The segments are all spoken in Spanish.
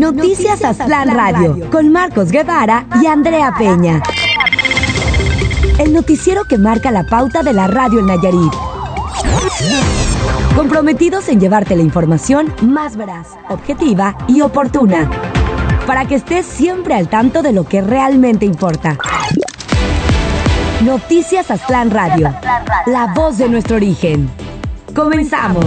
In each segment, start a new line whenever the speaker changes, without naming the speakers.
Noticias Aztlán Radio, con Marcos Guevara y Andrea Peña. El noticiero que marca la pauta de la radio en Nayarit. Comprometidos en llevarte la información más veraz, objetiva y oportuna, para que estés siempre al tanto de lo que realmente importa. Noticias Aztlán Radio, la voz de nuestro origen. ¡Comenzamos!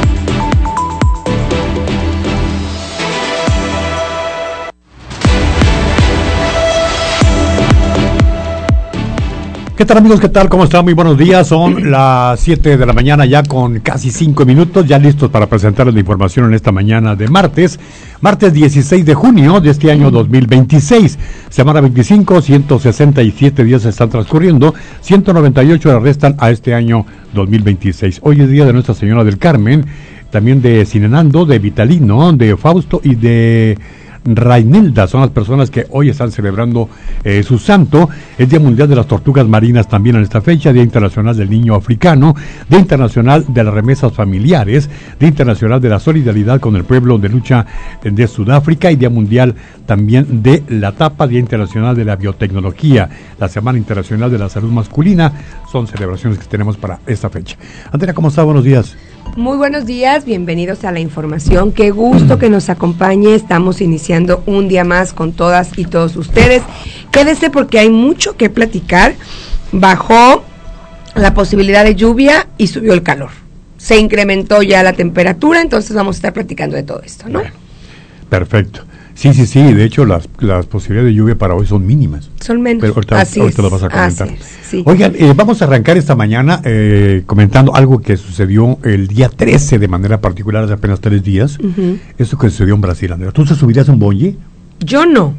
¿Qué tal, amigos? ¿Qué tal? ¿Cómo están? Muy buenos días. Son las 7 de la mañana ya con casi 5 minutos, ya listos para presentarles la información en esta mañana de martes 16 de junio de este año 2026. Semana 25, 167 días están transcurriendo, 198 le restan a este año 2026. Hoy es día de Nuestra Señora del Carmen, también de Sinenando, de Vitalino, de Fausto y de Rainelda. Son las personas que hoy están celebrando su santo. Es Día Mundial de las Tortugas Marinas también en esta fecha, Día Internacional del Niño Africano, Día Internacional de las Remesas Familiares, Día Internacional de la Solidaridad con el Pueblo de Lucha de Sudáfrica y Día Mundial también de la Tapa, Día Internacional de la Biotecnología, la Semana Internacional de la Salud Masculina. Son celebraciones que tenemos para esta fecha. Andrea, ¿cómo está? Buenos días.
Muy buenos días, bienvenidos a la información. Qué gusto que nos acompañe. Estamos iniciando un día más con todas y todos ustedes. Quédese porque hay mucho que platicar. Bajó la posibilidad de lluvia y subió el calor. Se incrementó ya la temperatura, entonces vamos a estar platicando de todo esto, ¿no?
Bueno, perfecto. Sí, de hecho las posibilidades de lluvia para hoy son mínimas.
Son menos.
Pero ahorita lo vas a comentar.
Sí.
Oigan, vamos a arrancar esta mañana comentando algo que sucedió el día 13 de manera particular, hace apenas 3 días. Esto que sucedió en Brasil, Andrea. ¿Tú te subirías a un bungee?
Yo no.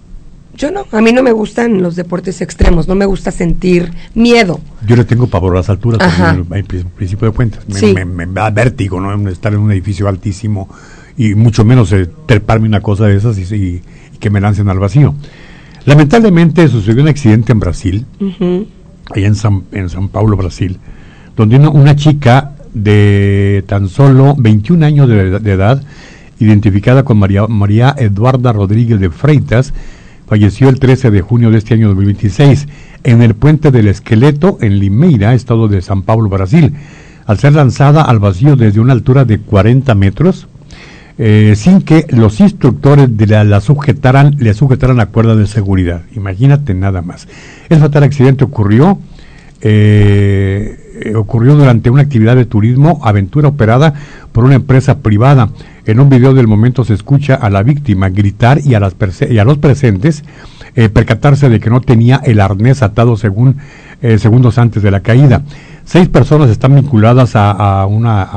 A mí no me gustan los deportes extremos, no me gusta sentir miedo.
Yo le tengo pavor a las alturas, en principio de cuentas. Me da vértigo, ¿no? Estar en un edificio altísimo y mucho menos treparme una cosa de esas y que me lancen al vacío. Lamentablemente sucedió un accidente en Brasil, allá en San Paulo, Brasil, donde una chica de tan solo 21 años de edad, identificada con María Eduarda Rodríguez de Freitas, falleció el 13 de junio de este año 2026 en el Puente del Esqueleto, en Limeira, estado de San Paulo, Brasil, al ser lanzada al vacío desde una altura de 40 metros, sin que los instructores le sujetaran la cuerda de seguridad. Imagínate nada más. El fatal accidente ocurrió durante una actividad de turismo aventura operada por una empresa privada. En un video del momento se escucha a la víctima gritar y a los presentes percatarse de que no tenía el arnés atado segundos antes de la caída. 6 personas están vinculadas a